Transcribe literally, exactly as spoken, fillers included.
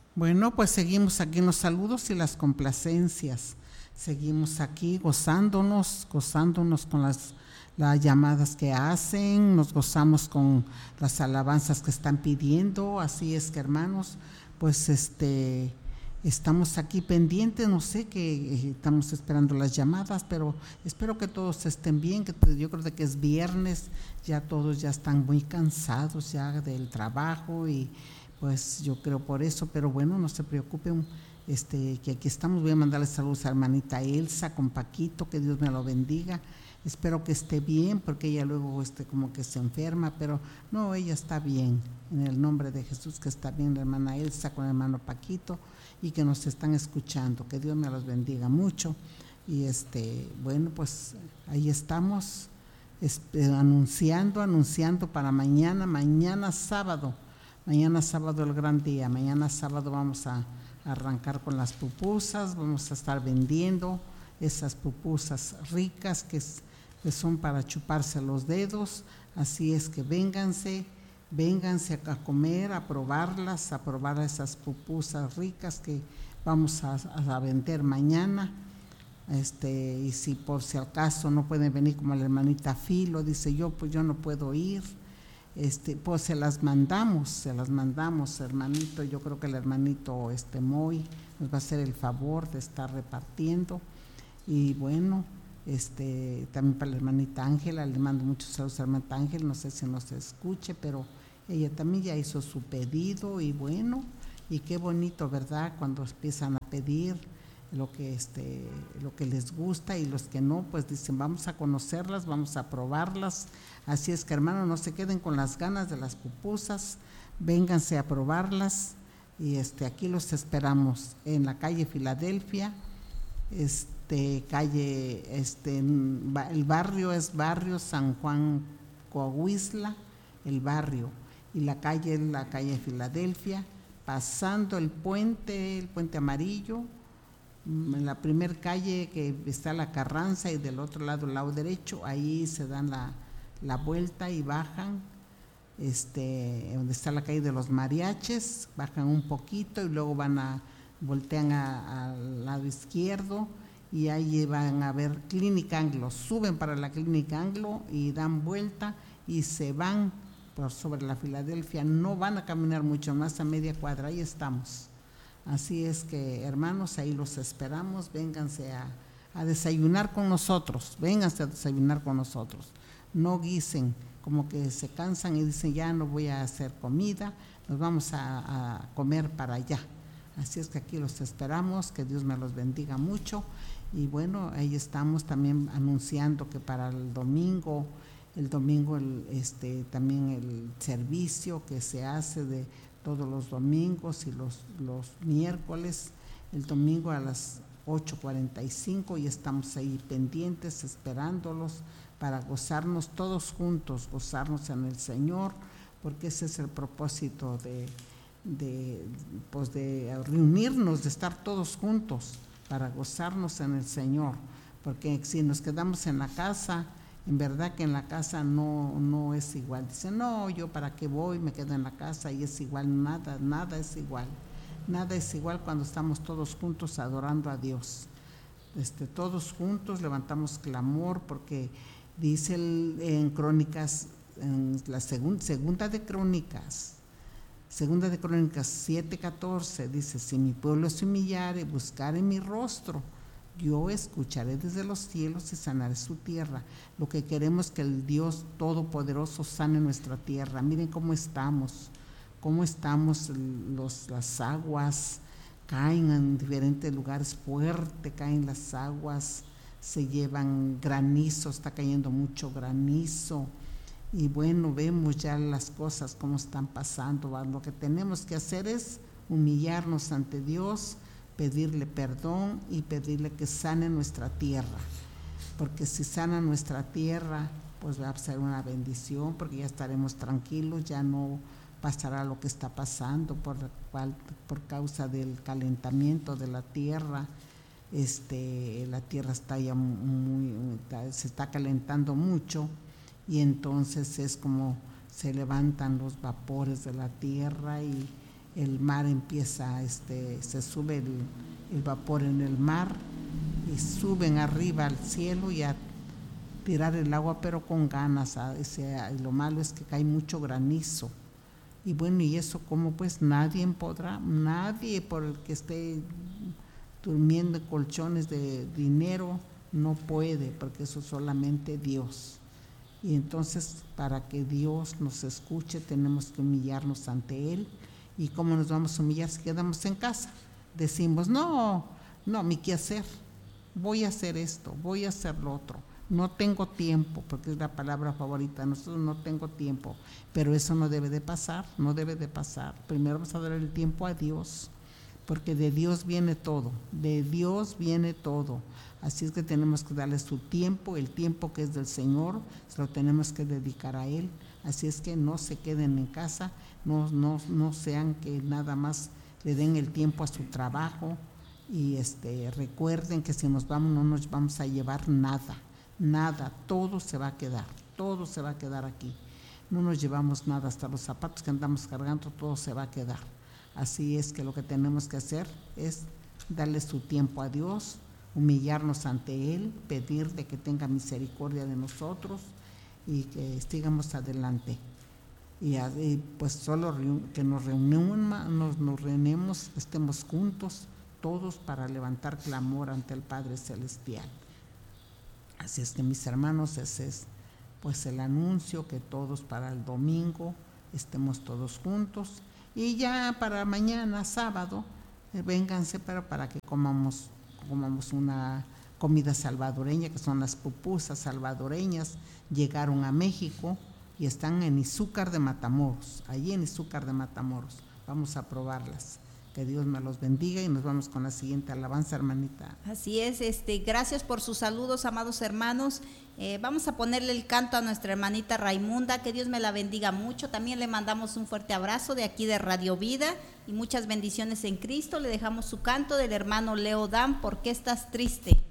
Bueno, pues seguimos aquí en los saludos y las complacencias. Seguimos aquí gozándonos, gozándonos con las, las llamadas que hacen, nos gozamos con las alabanzas que están pidiendo. Así es que, hermanos, pues este estamos aquí pendientes, no sé, que eh, estamos esperando las llamadas, pero espero que todos estén bien, que yo creo de que es viernes, ya todos ya están muy cansados ya del trabajo y pues yo creo por eso, pero bueno, no se preocupen, este, que aquí estamos. Voy a mandarle saludos a la hermanita Elsa con Paquito, que Dios me lo bendiga. Espero que esté bien, porque ella luego este, como que se enferma, pero no, ella está bien, en el nombre de Jesús, que está bien la hermana Elsa con el hermano Paquito, y que nos están escuchando, que Dios me los bendiga mucho. Y este, bueno, pues ahí estamos, este, anunciando, anunciando para mañana, mañana sábado, mañana sábado el gran día, mañana sábado vamos a arrancar con las pupusas, vamos a estar vendiendo esas pupusas ricas que, es, que son para chuparse los dedos, así es que vénganse, vénganse a comer, a probarlas, a probar esas pupusas ricas que vamos a, a vender mañana. Este, y si por si acaso no pueden venir, como la hermanita Filo dice, yo pues yo no puedo ir, este, pues se las mandamos, se las mandamos, hermanito. Yo creo que el hermanito este Moy nos va a hacer el favor de estar repartiendo. Y bueno, este, también para la hermanita Ángela, le mando muchos saludos a la hermanita Ángela, no sé si nos escuche, pero ella también ya hizo su pedido. Y bueno, y qué bonito, ¿verdad?, cuando empiezan a pedir lo que este lo que les gusta, y los que no, pues dicen, vamos a conocerlas, vamos a probarlas. Así es que, hermanos, no se queden con las ganas de las pupusas, vénganse a probarlas. Y este aquí los esperamos en la calle Filadelfia, este calle este el barrio es barrio San Juan Coahuizla, el barrio, y la calle es la calle Filadelfia, pasando el puente, el puente amarillo. En la primer calle que está la Carranza, y del otro lado, el lado derecho, ahí se dan la, la vuelta y bajan, este, donde está la calle de los Mariaches, bajan un poquito y luego van a, voltean al lado izquierdo, y ahí van a ver Clínica Anglo, suben para la Clínica Anglo y dan vuelta y se van por sobre la Filadelfia, no van a caminar mucho más, a media cuadra, ahí estamos. Así es que, hermanos, ahí los esperamos, vénganse a, a desayunar con nosotros, vénganse a desayunar con nosotros, no guisen, como que se cansan y dicen, ya no voy a hacer comida, nos vamos a, a comer para allá. Así es que aquí los esperamos, que Dios me los bendiga mucho. Y bueno, ahí estamos también anunciando que para el domingo, el domingo el, este, también el servicio que se hace de todos los domingos y los, los miércoles, el domingo a las ocho cuarenta y cinco, y estamos ahí pendientes, esperándolos para gozarnos todos juntos, gozarnos en el Señor, porque ese es el propósito de, de, pues de reunirnos, de estar todos juntos, para gozarnos en el Señor, porque si nos quedamos en la casa, en verdad que en la casa no, no es igual. Dice, no, yo para qué voy, me quedo en la casa y es igual. Nada, nada es igual. Nada es igual cuando estamos todos juntos adorando a Dios. Este, todos juntos levantamos clamor, porque dice el, en Crónicas, en la segun, segunda de Crónicas, segunda de Crónicas siete catorce, dice, si mi pueblo se humillare, buscare mi rostro, yo escucharé desde los cielos y sanaré su tierra. Lo que queremos es que el Dios Todopoderoso sane nuestra tierra. Miren cómo estamos, cómo estamos, los, las aguas caen en diferentes lugares, fuerte caen las aguas, se llevan granizo, está cayendo mucho granizo. Y bueno, vemos ya las cosas cómo están pasando. Lo que tenemos que hacer es humillarnos ante Dios, pedirle perdón y pedirle que sane nuestra tierra, porque si sana nuestra tierra, pues va a ser una bendición, porque ya estaremos tranquilos, ya no pasará lo que está pasando por, por causa del calentamiento de la tierra. Este, la tierra está ya muy, se está calentando mucho, y entonces es como se levantan los vapores de la tierra, y el mar empieza, este, se sube el, el vapor en el mar y suben arriba al cielo y a tirar el agua, pero con ganas. A ese, a, lo malo es que cae mucho granizo. Y bueno, y eso como pues nadie podrá, nadie por el que esté durmiendo en colchones de dinero, no puede, porque eso solamente Dios. Y entonces para que Dios nos escuche tenemos que humillarnos ante Él. ¿Y cómo nos vamos a humillar si quedamos en casa? Decimos, no, no, mi qué hacer, voy a hacer esto, voy a hacer lo otro, no tengo tiempo, porque es la palabra favorita, nosotros no tengo tiempo, pero eso no debe de pasar, no debe de pasar. Primero vamos a dar el tiempo a Dios, porque de Dios viene todo, de Dios viene todo. Así es que tenemos que darle su tiempo, el tiempo que es del Señor, se lo tenemos que dedicar a Él. Así es que no se queden en casa, no, no, no sean que nada más le den el tiempo a su trabajo, y este, recuerden que si nos vamos no nos vamos a llevar nada, nada, todo se va a quedar, todo se va a quedar aquí. No nos llevamos nada, hasta los zapatos que andamos cargando, todo se va a quedar. Así es que lo que tenemos que hacer es darle su tiempo a Dios, humillarnos ante Él, pedir de que tenga misericordia de nosotros y que sigamos adelante. Y, y pues solo que nos reunimos, nos, nos reunimos, estemos juntos todos para levantar clamor ante el Padre Celestial. Así es que mis hermanos, ese es pues el anuncio, que todos para el domingo estemos todos juntos, y ya para mañana sábado eh, vénganse para, para que comamos, comamos una comida salvadoreña, que son las pupusas salvadoreñas. Llegaron a México y están en Izúcar de Matamoros, allí en Izúcar de Matamoros. Vamos a probarlas. Que Dios me los bendiga, y nos vamos con la siguiente alabanza, hermanita. Así es, este, gracias por sus saludos, amados hermanos. Eh, vamos a ponerle el canto a nuestra hermanita Raimunda, que Dios me la bendiga mucho. También le mandamos un fuerte abrazo de aquí de Radio Vida y muchas bendiciones en Cristo. Le dejamos su canto del hermano Leo Dan, ¿Por qué estás triste?